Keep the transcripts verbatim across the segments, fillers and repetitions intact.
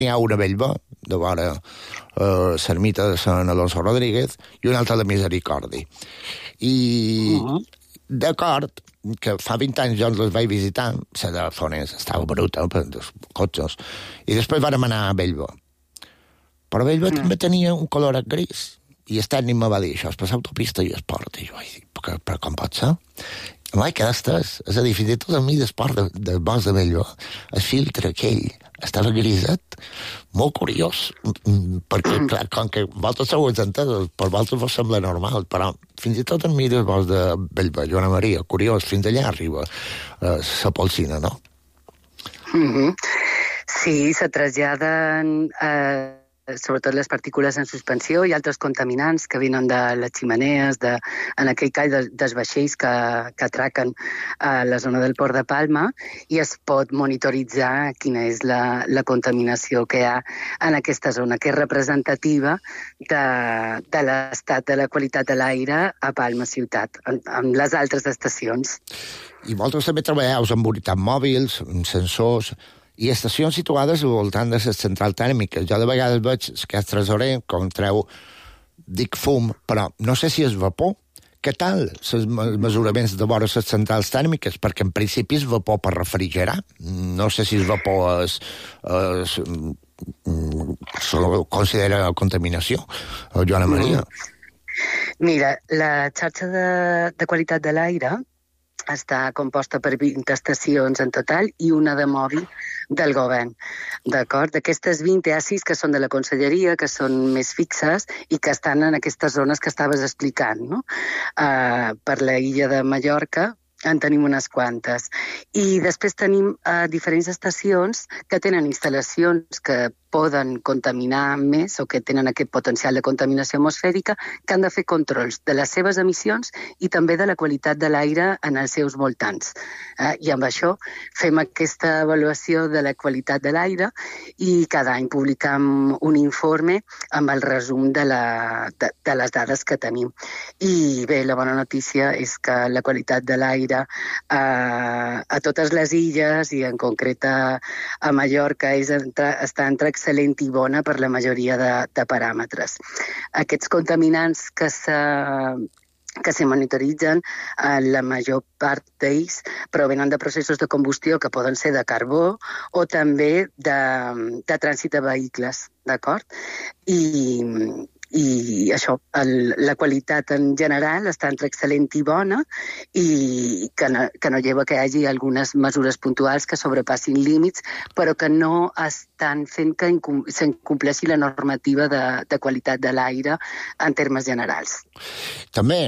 N'hi ha una a Bellver, de vora eh, l'ermita de Sant Alonso Rodríguez, i una altra de Misericordi. I, uh-huh. d'acord, que fa vint anys jo els vaig visitar, la de Fonés estava bruta, per els cotxes, i després vam anar a Bellver. Però Bellver uh-huh. també tenia un color gris, i el tècnic me va dir, això és per l'autopista i esport. I jo vaig dir, però, però com pot ser? Em vaig quedar estès. És a dir, fins i tot a mi d'esport de, de bosc de Bellver, el filtre aquell estava griset, molt curiós, perquè, clar, com que vosaltres sou entesos, per vosaltres vos sembla normal, però fins i tot en mi del bosc de Bellver, Joana Maria, curiós, fins allà arriba eh, la polsina, no? Mm-hmm. Sí, se traslladen... Eh... sobretot les partícules en suspensió i altres contaminants que venen de les ximenees, de, en aquell cas de, dels vaixells que, que atraquen a la zona del Port de Palma, i es pot monitoritzar quina és la, la contaminació que hi ha en aquesta zona, que és representativa de, de l'estat de la qualitat de l'aire a Palma ciutat, amb, amb les altres estacions. I vosaltres també treballeu amb unitats mòbils, amb sensors, i estacions situades al voltant de les centrals tèrmiques. Jo de vegades veig que és tresorer, com treu, dic fum, però no sé si és vapor. Què tal els mesuraments de vora les centrals tèrmiques? Perquè en principi és vapor per refrigerar. No sé si és vapor es, es, se lo considera contaminació. Joana Maria. Mira, la xarxa de, de qualitat de l'aire està composta per vint estacions en total i una de mòbil del govern. D'acord? D'aquestes vint hi ha sis que són de la conselleria, que són més fixes i que estan en aquestes zones que estaves explicant, no? Uh, per la illa de Mallorca en tenim unes quantes. I després tenim uh, diferents estacions que tenen instal·lacions que poden contaminar més o que tenen aquest potencial de contaminació atmosfèrica, que han de fer controls de les seves emissions i també de la qualitat de l'aire en els seus voltants. Eh? I amb això fem aquesta avaluació de la qualitat de l'aire i cada any publicam un informe amb el resum de, la, de, de les dades que tenim. I bé, la bona notícia és que la qualitat de l'aire eh, a totes les illes i en concret a, a Mallorca és entre, està entre excel·lent i bona per la majoria de, de paràmetres. Aquests contaminants que se, que se monitoritzen, eh, la major part d'ells provenen de processos de combustió que poden ser de carbó o també de, de trànsit de vehicles, d'acord? I... i això, el, la qualitat en general està entre excel·lent i bona i que no, que no lleva que hi hagi algunes mesures puntuals que sobrepassin límits, però que no estan fent que incom- s'incompleixi la normativa de, de qualitat de l'aire en termes generals. També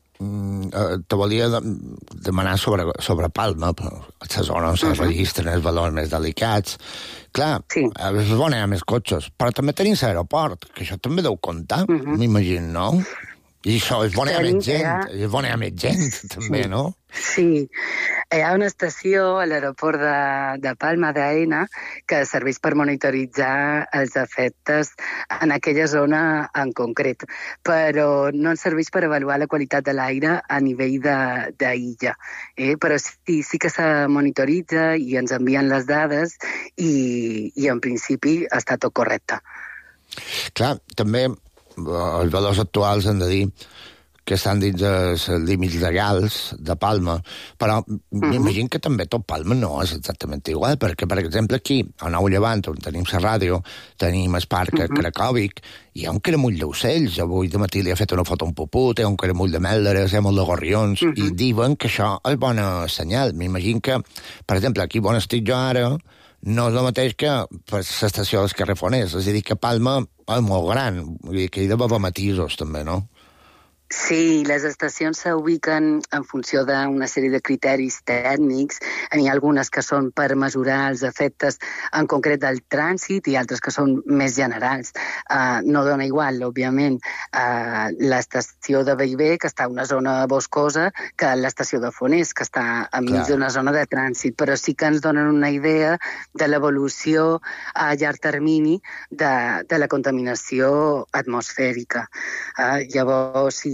te volia demanar sobre, sobre Palma, a la zona on se registren els valors més delicats. Clar, sí. És bon anar més cotxes, però també tenim l'aeroport, que això també deu comptar, uh-huh. m'imagino, no? I això és bon anar més gent, ha... és bon anar més gent, també, sí. no? Sí, hi ha una estació a l'aeroport de, de Palma d'Aena que serveix per monitoritzar els efectes en aquella zona en concret, però no ens serveix per avaluar la qualitat de l'aire a nivell d'illa. Eh? Però sí, sí que se monitoritza i ens envien les dades i, i en principi està tot correcte. Clar, també els valors actuals han de dir que estan dins els límits legals de Palma, però uh-huh. m'imagino que també tot Palma no és exactament igual, perquè, per exemple, aquí, a Nou Llevant, on tenim la ràdio, tenim el parc uh-huh. Cracòvic, hi ha un cremull d'ocells, avui de matí li ha fet una foto a un puput, hi ha un cremull de mèlderes, hi ha molt de gorrions, uh-huh. i diuen que això és bona senyal. M'imagino que, per exemple, aquí on estic jo ara, no és el mateix que per l'estació dels carrer Fonés, és a dir, que Palma és molt gran, vull dir que hi ha d'haver matisos també, no? Sí, les estacions s'ubiquen en funció d'una sèrie de criteris tècnics. N'hi ha algunes que són per mesurar els efectes en concret del trànsit i altres que són més generals. Uh, no dona igual, òbviament, uh, l'estació de Bellver, que està en una zona boscosa, que l'estació de Fonés, que està enmig d'una zona de trànsit, però sí que ens donen una idea de l'evolució a llarg termini de, de la contaminació atmosfèrica. Uh, llavors, sí,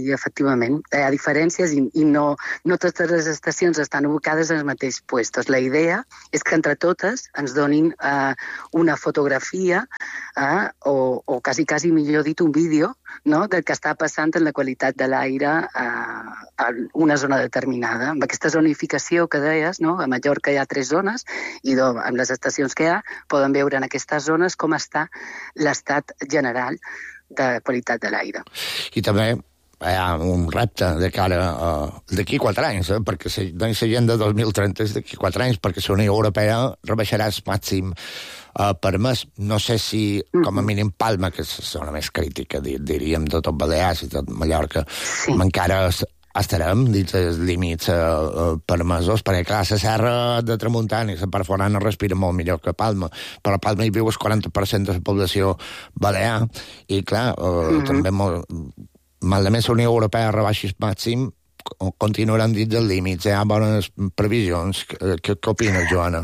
efectivament. Hi ha diferències i, i no, no totes les estacions estan ubicades en els mateixos puestos. La idea és que entre totes ens donin eh, una fotografia eh, o, o quasi, quasi millor dit, un vídeo, no?, del que està passant en la qualitat de l'aire eh, en una zona determinada. Amb aquesta zonificació que deies, no?, a Mallorca hi ha tres zones i do, amb les estacions que hi ha poden veure en aquestes zones com està l'estat general de qualitat de l'aire. I també hi ha un repte de cara a d'aquí quatre anys, eh? perquè l'agenda dos mil trenta és d'aquí quatre anys, perquè la Unió Europea rebaixarà el màxim uh, per mes. No sé si, com a mínim, Palma, que és la zona més crítica, diríem, de tot Balears i tot Mallorca, sí. encara estarem dins els límits uh, permesos, perquè clar, la serra de Tramuntana i la Perforana respira molt millor que Palma, però a Palma hi viu el quaranta per cent de la població balear, i clar, uh, mm-hmm. també molt, malament la Unió Europea rebaixi el màxim, continuaran dins dels límits, hi ha bones previsions. Què opines, Joana?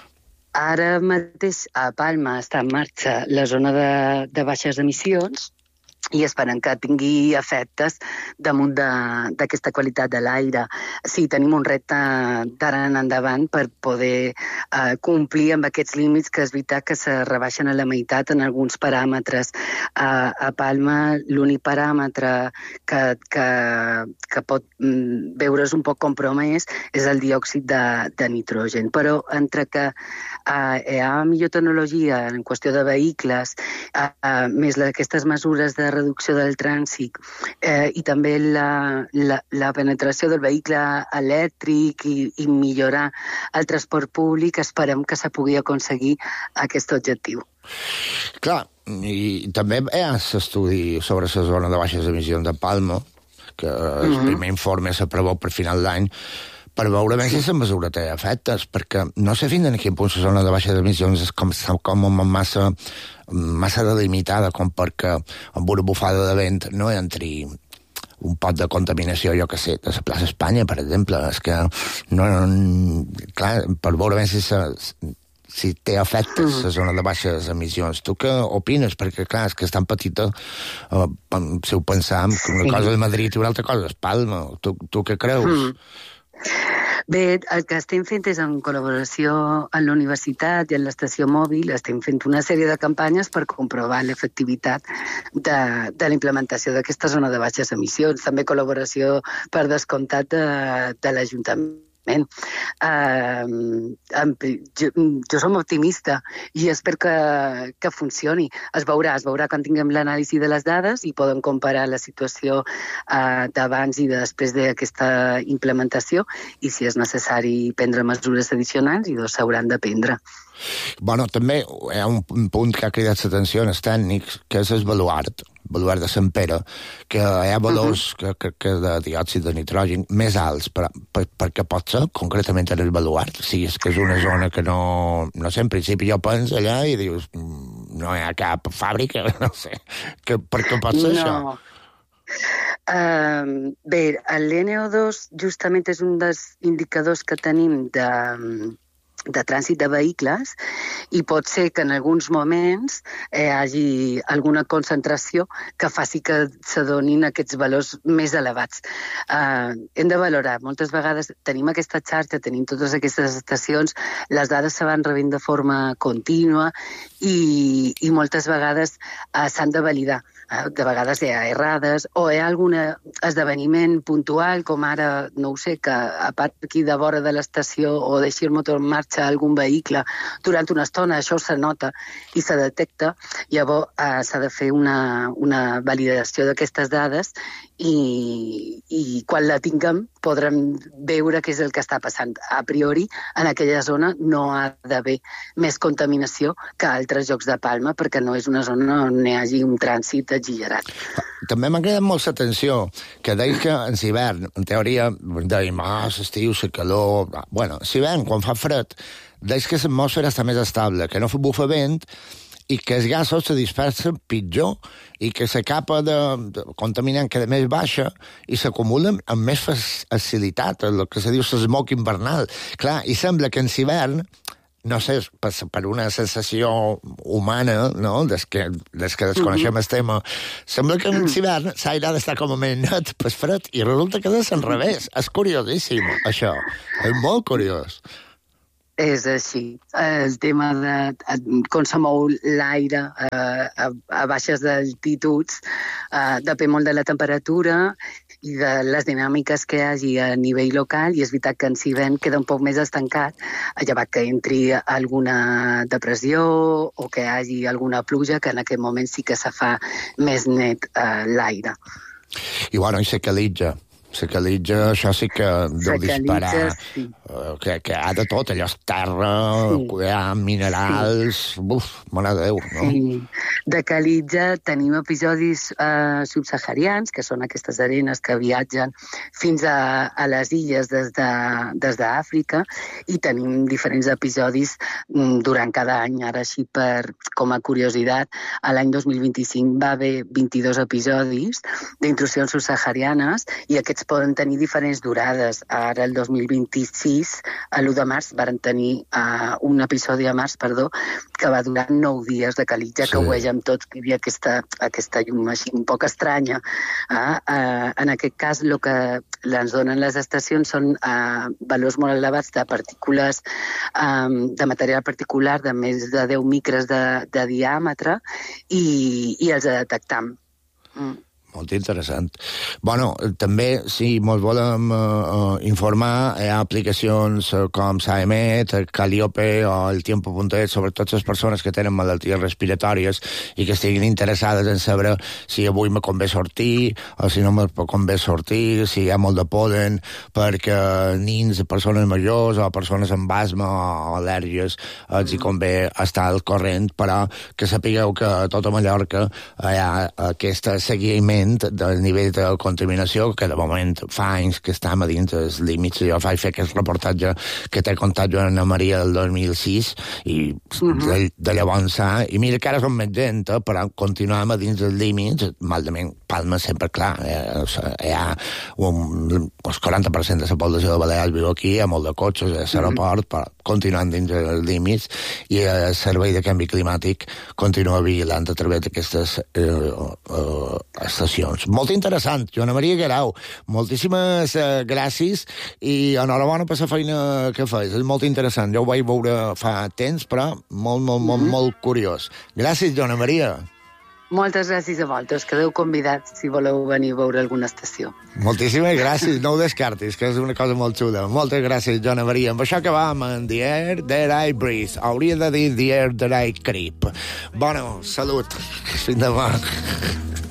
Ara mateix a Palma està en marxa la zona de, de baixes emissions, i esperen que tingui efectes damunt d'aquesta qualitat de l'aire. Sí, tenim un repte d'ara en endavant per poder eh, complir amb aquests límits, que és veritat que se rebaixen a la meitat en alguns paràmetres. A, a Palma l'únic paràmetre que, que, que pot mm, veure's un poc compromès és el diòxid de, de nitrogen. Però entre que eh, hi ha millor tecnologia en qüestió de vehicles, eh, eh, més aquestes mesures de reducció del trànsit eh, i també la, la, la penetració del vehicle elèctric i, i millorar el transport públic, esperem que se pugui aconseguir aquest objectiu. Clar, i també hi ha l'estudi sobre la zona de baixes emissions de Palma, que el mm-hmm. primer informe s'aprovó per final d'any, per veure bé si la mesura té efectes, perquè no sé fins a quin punt la zona de baixes emissions és com, com massa, massa delimitada, com perquè amb una bufada de vent no entri un pot de contaminació, jo que sé, de la plaça Espanya, per exemple. És que, no, no, clar, per veure bé si, sa, si té efectes la zona de baixes emissions. Tu què opines? Perquè, clar, és que és tan petita, uh, si ho pensam, que una cosa és Madrid i una altra cosa és Palma. Tu, tu què creus? Mm. Bé, el que estem fent és en col·laboració amb la universitat i amb l'estació mòbil, estem fent una sèrie de campanyes per comprovar l'efectivitat de, de la implementació d'aquesta zona de baixes emissions. També col·laboració, per descomptat, de, de l'Ajuntament. Uh, jo, jo som optimista i espero que, que funcioni. Es veurà, es veurà quan tinguem l'anàlisi de les dades i podem comparar la situació uh, d'abans i de després d'aquesta implementació, i si és necessari prendre mesures addicionals, i doncs s'hauran de prendre. Bueno, també hi ha un punt que ha cridat l'atenció en els tècnics, que és el baluart, baluart de Sant Pere, que hi ha valors uh-huh. que, que de diòxid de nitrogen més alts, per, per, perquè pot ser concretament en el baluart. Sí, és que és una zona que no... No sé, en principi jo penso allà i dius, no hi ha cap fàbrica, no sé, que, per què pot ser no. això? Uh, bé, l'N O dos justament és un dels indicadors que tenim de... de trànsit de vehicles, i pot ser que en alguns moments hi hagi alguna concentració que faci que s'adonin aquests valors més elevats. Uh, hem de valorar. Moltes vegades tenim aquesta xarxa, tenim totes aquestes estacions, les dades se van rebent de forma contínua i, i moltes vegades uh, s'han de validar. Uh, de vegades hi ha errades o hi ha algun esdeveniment puntual, com ara, no ho sé, que a part aquí de vora de l'estació o deixi el motor en marxa algun vehicle durant una estona, això se nota i se detecta. Llavors eh, s'ha de fer una, una validació d'aquestes dades i, i quan la tinguem podrem veure què és el que està passant. A priori, en aquella zona no ha d'haver més contaminació que altres llocs de Palma, perquè no és una zona on hi hagi un trànsit exagerat. També m'ha cridat molt l'atenció que deia que en l'hivern, en teoria, dèiem, ah, l'estiu, la calor... Bueno, l'hivern, quan fa fred, deia que l'atmosfera està més estable, que no fa bufa vent i que els gasos se dispersen pitjor i que la capa de, de contaminant queda més baixa i s'acumulen amb més facilitat, el que se diu l'esmoc invernal. Clar, i sembla que en l'hivern no sé, per, per una sensació humana, no?, des que, des que desconeixem mm-hmm. el tema, sembla que en l'hivern l'aire ha d'estar com a més net, pues fred, i resulta que és al revés. És curiosíssim, això. És molt curiós. És així. El tema de com se mou l'aire eh, a, a baixes altituds eh, depèn molt de la temperatura i de les dinàmiques que hi hagi a nivell local, i és veritat que en Sivent queda un poc més estancat, llevat que entri alguna depressió o que hi hagi alguna pluja, que en aquest moment sí que se fa més net eh, l'aire. I bueno, i se calitja. Se calitja, això sí que deu disparar, sí. uh, que, que ha de tot, allò és terra, sí. Hi ha minerals, sí. Buf, mare de Déu, no? Sí. De calitja tenim episodis uh, subsaharians, que són aquestes arenes que viatgen fins a, a les illes des de, des d'Àfrica, i tenim diferents episodis um, durant cada any. Ara, així per, com a curiositat, a l'any dos mil vint-i-cinc va haver vint-i-dos episodis d'intrusions subsaharianes, i aquests poden tenir diferents durades. Ara, el dos mil vint-i-sis, a l'u de març, varen tenir uh, un episodi a març, perdó, que va durar nou dies de calitja, sí. Que ho vegem tots, que hi havia aquesta, aquesta llum així un poc estranya. Uh, uh, en aquest cas, el que ens donen les estacions són uh, valors molt elevats de partícules, um, de material particular de més de deu micres de, de diàmetre, i, i els detectam. Mm. Molt interessant. Bueno, també, si ens volem uh, informar, hi ha aplicacions uh, com Saemet, Calliope o el Tiempo punt es, sobretot les persones que tenen malalties respiratòries i que estiguin interessades en saber si avui me convé sortir o si no me convé sortir, si hi ha molt de polen, perquè nins, persones majors o persones amb asma o al·lèrgies els hi convé estar al corrent, però que sapigueu que a tota Mallorca hi ha aquest seguiment del nivell de contaminació, que de moment fa anys que estem a dins dels límits. Jo vaig fer aquest reportatge que t'he contat jo a Ana Maria del dos mil sis, i uh-huh. de, de llavors s'ha... I mira que ara som més gent, eh, però continuem a dins dels límits. Malament, Palma sempre, clar, eh, hi ha un, un quaranta per cent de la població de Balears viu aquí, hi ha molt de cotxes, a l'aeroport, uh-huh. però continuem dins dels límits, i el Servei de Canvi Climàtic continua vigilant a través d'aquestes eh, eh, estacions. Molt interessant, Joana Maria Guerau. Moltíssimes eh, gràcies i enhorabona per la feina que fas. És molt interessant. Jo ho vaig veure fa temps, però molt, molt, molt, mm-hmm. molt curiós. Gràcies, Joana Maria. Moltes gràcies a vosaltres. Quedeu convidats si voleu venir a veure alguna estació. Moltíssimes gràcies. No ho descartis, que és una cosa molt xula. Moltes gràcies, Joana Maria. Amb això acabam en The Air That I Breathe. Hauria de dir The Air That I Creep. Bueno, salut. Fins demà.